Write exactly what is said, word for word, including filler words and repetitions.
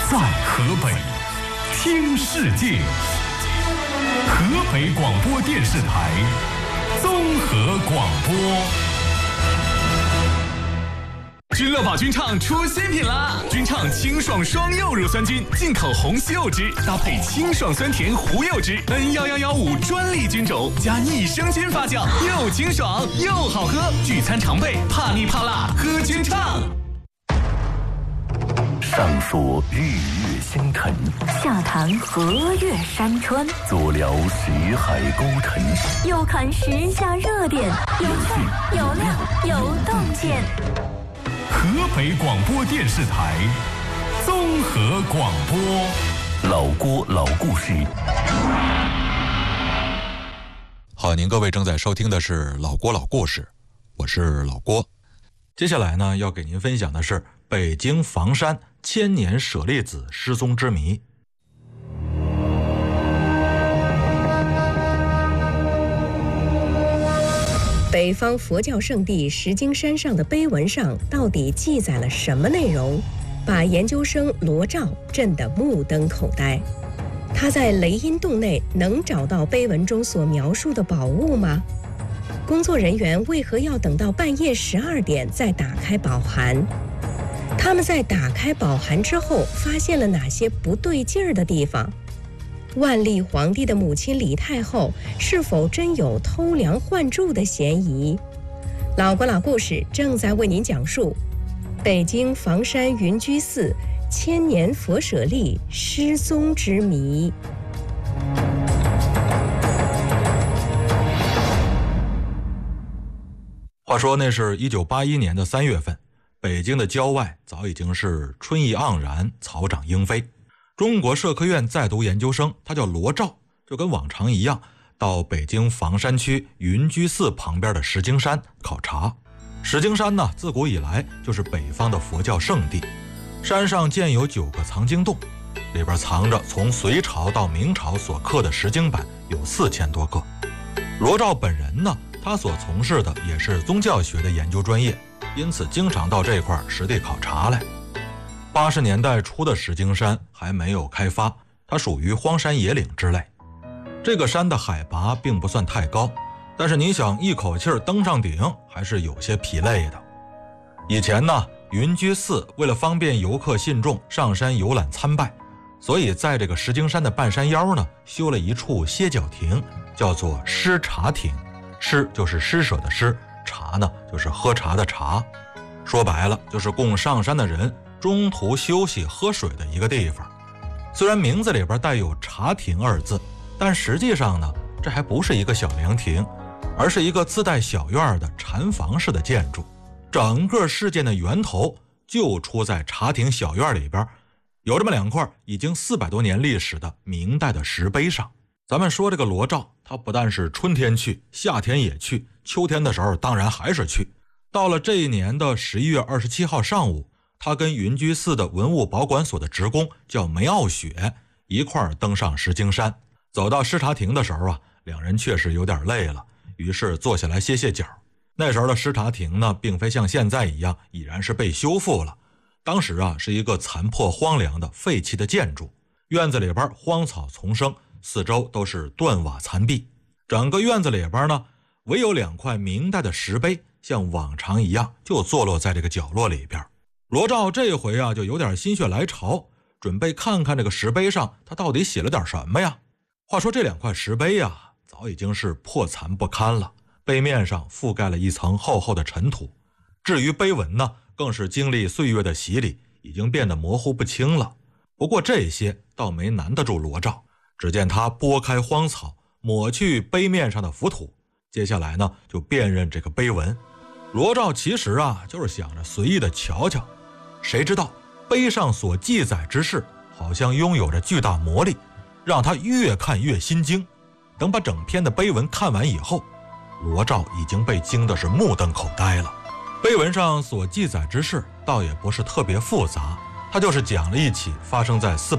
在河北听世界，河北广播电视台综合广播。君乐宝君畅出新品啦！君畅清爽双柚乳酸菌，进口红西柚汁搭配清爽酸甜胡柚汁 N 一一一五专利菌种加益生菌发酵，又清爽又好喝，聚餐常备，怕腻怕辣喝君畅。 上说日月星辰， 下谈河岳山川， 左聊识海沟沉， 右看时下热点，有趣有料有洞见。 河北广播电视台综合广播， 老郭老故事。 好，您各位正在收听的是老郭老故事，我是老郭。接下来呢，要给您分享的是北京房山千年舍利子失踪之谜。 北方佛教圣地石经山上的碑文上到底记载了什么内容，把研究生罗照震得目瞪口呆。他在雷音洞内能找到碑文中所描述的宝物吗？工作人员为何要等到半夜十二点再打开宝函？他们在打开宝函之后发现了哪些不对劲儿的地方？万历皇帝的母亲李太后是否真有偷梁换柱的嫌疑？老郭老故事正在为您讲述北京房山云居寺千年佛舍利失踪之谜。 话说那是一九八一年的三月份，北京的郊外早已经是春意盎然，草长莺飞。中国社科院在读研究生，他叫罗照，就跟往常一样，到北京房山区云居寺旁边的石经山考察。石经山呢，自古以来就是北方的佛教圣地，山上建有九个藏经洞，里边藏着从隋朝到明朝所刻的石经版有四千多个。罗照本人呢，他所从事的也是宗教学的研究专业，因此经常到这块实地考察来。八十年代初的石经山还没有开发，它属于荒山野岭之类。这个山的海拔并不算太高，但是你想一口气登上顶还是有些疲累的。以前呢，云居寺为了方便游客信众上山游览参拜，所以在这个石经山的半山腰呢，修了一处歇脚亭，叫做施茶亭。施就是施舍的施，茶呢就是喝茶的茶，说白了就是供上山的人中途休息喝水的一个地方。虽然名字里边带有茶亭二字，但实际上呢，这还不是一个小凉亭，而是一个自带小院的禅房式的建筑。整个事件的源头就出在茶亭小院里边，有这么两块已经四百多年历史的明代的石碑上。咱们说这个罗照，他不但是春天去，夏天也去，秋天的时候当然还是去。到了这一年的十一月二十七号上午，他跟云居寺的文物保管所的职工叫梅傲雪一块儿登上石经山。走到施茶亭的时候啊，两人确实有点累了，于是坐下来歇歇脚。那时候的施茶亭呢，并非像现在一样已然是被修复了，当时啊是一个残破荒凉的废弃的建筑，院子里边荒草丛生，四周都是断瓦残壁。整个院子里边呢，唯有两块明代的石碑，像往常一样就坐落在这个角落里边。罗照这回啊就有点心血来潮，准备看看这个石碑上他到底写了点什么呀。话说这两块石碑啊，早已经是破残不堪了，碑面上覆盖了一层厚厚的尘土。至于碑文呢，更是经历岁月的洗礼，已经变得模糊不清了。不过这些倒没难得住罗照，只见他拨开荒草，抹去碑面上的浮土，接下来呢就辨认这个碑文。罗照其实啊就是想着随意的瞧瞧，谁知道碑上所记载之事好像拥有着巨大魔力，让他越看越心惊。等把整篇的碑文看完以后，罗照已经被惊得是目瞪口呆了。碑文上所记载之事倒也不是特别复杂，它就是讲了一起发生在四